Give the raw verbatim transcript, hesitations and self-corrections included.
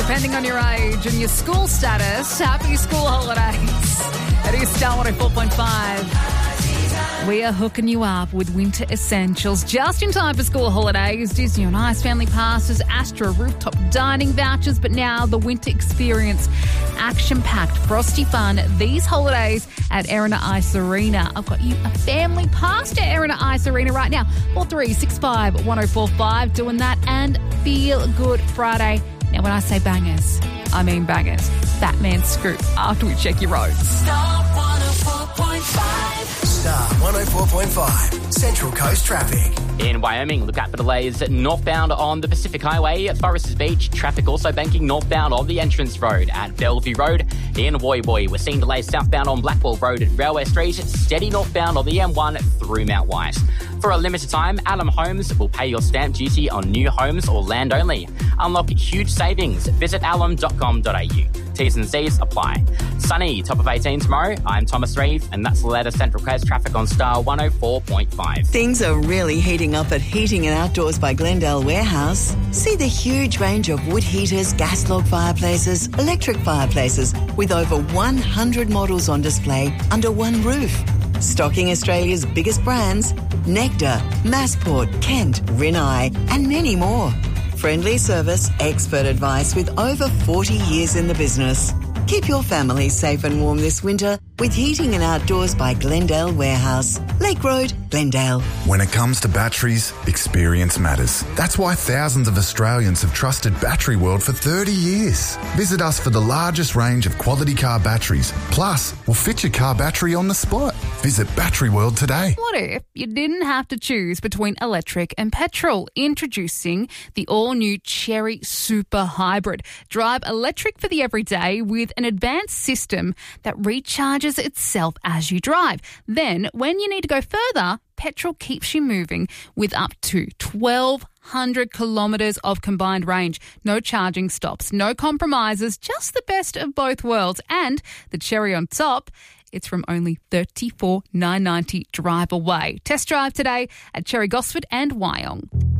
depending on your age and your school status. Happy school holidays. It is Star one oh four point five. We are hooking you up with winter essentials just in time for school holidays. Disney on Ice family passes, Astra rooftop dining vouchers, but now the winter experience. Action-packed frosty fun these holidays at Erina Ice Arena. I've got you a family pass to Erina Ice Arena right now. four three six five one oh four five, doing that and Feel Good Friday. Now, when I say bangers, I mean bangers. Batman Scoop after we check your roads. Star one oh four point five. Star one oh four point five, Central Coast Traffic. In Wyoming, look out for delays northbound on the Pacific Highway at Foresters Beach. Traffic also banking northbound on the entrance road at Bellevue Road. In Woy Woy, we're seeing delays southbound on Blackwell Road at Railway Street. Steady northbound on the M one through Mount White. For a limited time, Adam Homes will pay your stamp duty on new homes or land only. Unlock huge savings. Visit alum dot com dot a u. T's and C's apply. Sunny, top of eighteen tomorrow. I'm Thomas Reeve, and that's the latest Central Coast traffic on Star one oh four point five. Things are really heating up at Heating and Outdoors by Glendale Warehouse. See the huge range of wood heaters, gas log fireplaces, electric fireplaces, with over one hundred models on display under one roof. Stocking Australia's biggest brands, Nectar, Massport, Kent, Rinnai, and many more. Friendly service, expert advice with over forty years in the business. Keep your family safe and warm this winter with Heating and Outdoors by Glendale Warehouse. Lake Road, Glendale. When it comes to batteries, experience matters. That's why thousands of Australians have trusted Battery World for thirty years. Visit us for the largest range of quality car batteries. Plus, we'll fit your car battery on the spot. Visit Battery World today. What if you didn't have to choose between electric and petrol? Introducing the all-new Cherry Super Hybrid. Drive electric for the everyday with an advanced system that recharges itself as you drive. Then, when you need to go further, petrol keeps you moving with up to twelve hundred kilometres of combined range. No charging stops, no compromises, just the best of both worlds. And the cherry on top, it's from only thirty-four thousand nine hundred ninety drive away. Test drive today at Cherry Gosford and Wyong.